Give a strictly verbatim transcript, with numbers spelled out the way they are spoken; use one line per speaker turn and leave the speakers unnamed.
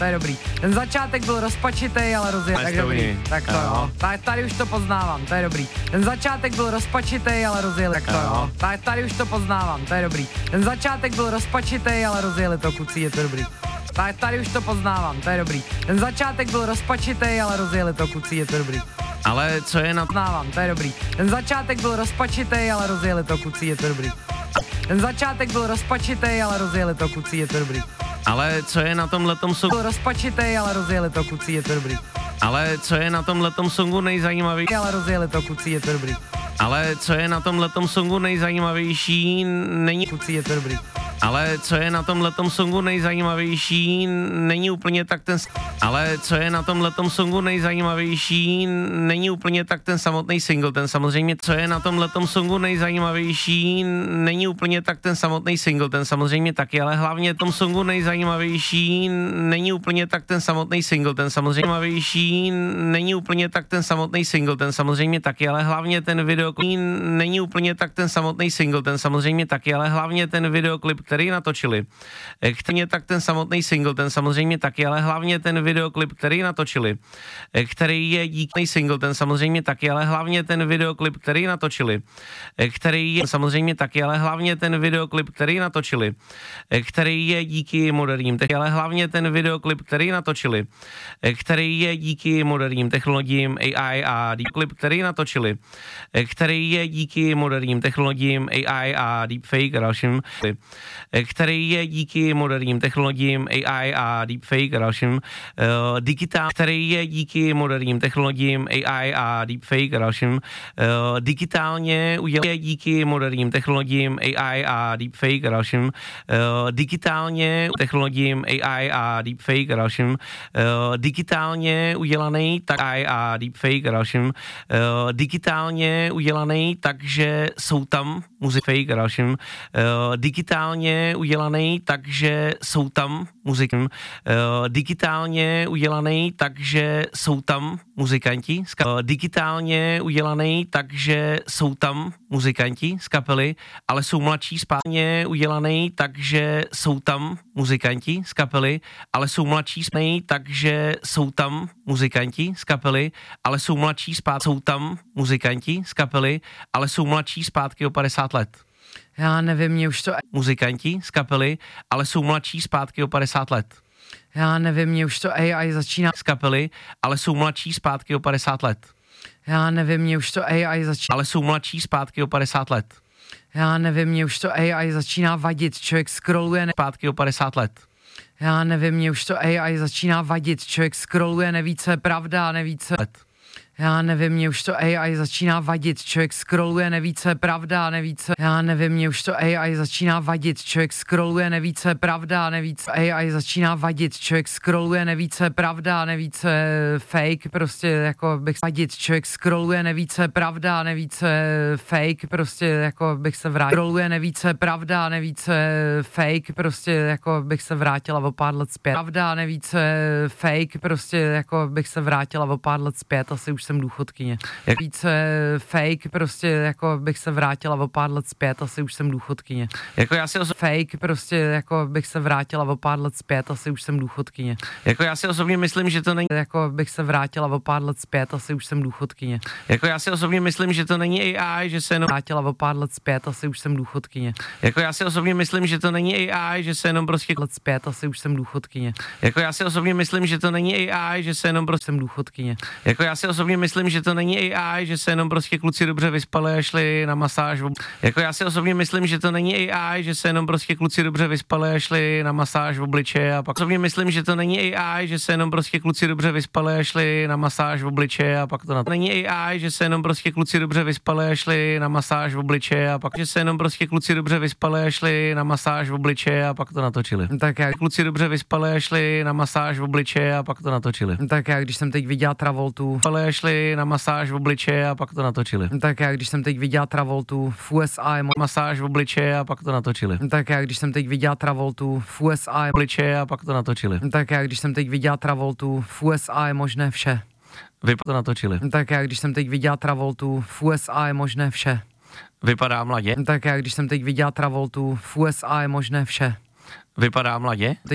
to je dobrý. Ten začátek byl rozpačitej, ale rozjel. Tak dobrý, tak to jo. Tady už to poznávám, to je dobrý. Ten začátek byl rozpačitej, ale rozjeli. Tak to jo. Tady už to poznávám, to je dobrý. Ten začátek byl rozpačitej, ale rozjeli to, kucí, je to dobrý. Tady už to poznávám, to je dobrý. Ten začátek byl rozpačitej, ale rozjeli to, kucí, je to dobrý.
Ale co je na...
Poznávám, to je dobrý. Ten začátek byl rozpačitej, ale rozjeli to, kucí, je to dobrý. Ten začátek byl rozpačitej, ale rozjeli to, kucí, je to dobrý.
Ale co je na tomhletom songu...
Byl rozpačitej, ale rozjeli to, kucí, je to dobrý.
Ale co je na tomhletom songu nejzajímavější...
Ale rozjeli to, kucí, je to dobrý.
Ale co je na tomhletom songu nejzajímavější, není...
Kucí, je to dobrý.
Ale co je na tomhletom songu nejzajímavější, není úplně tak ten... Ale co je na tomhletom songu nejzajímavější, není úplně tak ten samotný single, ten samozřejmě... Co je na tomhletom songu nejzajímavější, není úplně tak ten samotný single, ten samozřejmě taky, ale hlavně tom songu nejzajímavější, není úplně tak ten samotný single, ten samozřejmě zajímavější, není úplně tak ten samotný single, ten samozřejmě taky, ale hlavně ten videoklip není úplně tak ten samotný single, ten samozřejmě taky, ale hlavně ten videoklip, který natočili. Který tak ten samotný single, ten samozřejmě taky, ale hlavně ten videoklip, který natočili. Který je díky single, ten samozřejmě taky, ale hlavně ten videoklip, který natočili. Který je samozřejmě taky, ale hlavně ten videoklip, který natočili. Který je díky moderním, ale hlavně ten videoklip, který natočili. Který je díky moderním technologiím A I a klip, který natočili. Který je díky moderním technologiím A I a deepfake a dalším, který je díky moderním technologiím A I a deepfake a dalším, uh, digitál, který je díky moderním technologiím A I a deepfake a dalším, uh, digitálně udělal díky moderním technologiím A I a deepfake a dalším, uh, digitálně technologiím A I a deepfake a dalším, uh, digitálně udělaný tak A I a deepfake a dalším, uh, digitálně udělaný, takže jsou tam muziky fake a dalším, uh, digitálně udělaný, takže jsou tam muziky, uh, digitálně udělaný, takže jsou tam muzikanti, uh, digitálně udělaný, takže jsou tam muzikanti z kapely, ale jsou mladší, zpátně udělaný, takže jsou tam muzikanti z kapely, ale jsou mladší, zpátně, takže jsou tam muzikanti z kapely, ale jsou mladší, zpátky, jsou tam muzikanti z kapely, ale jsou mladší zpátky o padesát let.
Já nevím, mě už to...
Muzikanti z kapely, ale jsou mladší zpátky o padesát let.
Já nevím, mě už to A I začíná...
Z kapely, ale jsou mladší zpátky o padesát let.
Já nevím, mě už to A I začíná...
Ale jsou mladší zpátky o padesát let.
Já nevím, mě už to A I začíná vadit, člověk scrolluje... Ne...
Zpátky o padesát let.
Já nevím, mě už to A I začíná vadit, člověk scrolluje, neví, co je pravda, neví, co...
Let.
Já nevím, mě už to A I začíná vadit, člověk scrolluje, neví, co je pravda, neví, co... Já nevím, mě už to A I začíná vadit, člověk scrolluje, neví, co je pravda, neví, co... A I začíná vadit, člověk scrolluje, neví, co je pravda, neví, co je fake, prostě jako bych vadit, člověk scrolluje, neví, co je pravda, neví, co je fake, prostě jako bych se vrátil. Scrolluje, neví, co je pravda, neví, co je fake, prostě jako bych se vrátila o pár let zpět. Pravda, neví, co je fake, prostě jako bych se vrátila o pár let zpět, asi už jsem důchodkyně. Jak více fake, prostě jako bych se vrátila o pár let zpět, asi už jsem důchodkyně.
Jako já si oso...
Fake, prostě jako bych se vrátila o pár let zpět, asi už jsem důchodkyně.
Jako já si osobně myslím, že to není...
Jako bych se vrátila o pár let zpět, asi už jsem důchodkyně.
Jako já si osobně myslím, že to není A I, že se jenom...
Vrátila o pár let zpět, asi už jsem důchodkyně.
Jako já si osobně myslím, že to není A I, že se jenom prostě...
Let zpět, asi už jsem důchodkyně.
Jako já si osobně myslím, že to není A I, že se jenom prostě...
Jsem důchodkyně.
Jako já si osobně myslím, že to není A I, že se jenom prostě kluci dobře vyspali a šli na masáž. Jako já si osobně myslím, že to není A I, že se jenom prostě kluci dobře vyspali a šli na masáž v obličeji a pak osobně myslím, že to není A I, že se jenom prostě kluci dobře vyspali a šli na masáž v obličeji a pak to na to není A I, že se jenom prostě kluci dobře vyspali a šli na masáž v obličeji a pak že se jenom prostě kluci dobře vyspali a šli na masáž v obličeji a pak to natočili.
Tak jak
kluci dobře vyspali a šli na masáž v obličeji a pak to natočili.
Tak jak když jsem teď viděla Travoltu,
ale šli na masáž v obličeji a pak to natočili.
Tak jak když jsem teď viděla Travoltu v U S A, je mo-
masáž v obličeji a pak to natočili.
Tak jak když jsem teď viděla Travoltu v U S A, je-
obličeji a pak to natočili.
Tak jak když jsem teď viděla Travoltu v U S A, je možné vše.
Vy to natočili.
Tak jak když jsem teď viděla Travoltu v U S A, je možné vše.
Vypadá mladě.
Tak jak když jsem teď viděla Travoltu v U S A, je možné vše.
Vypadá mladě.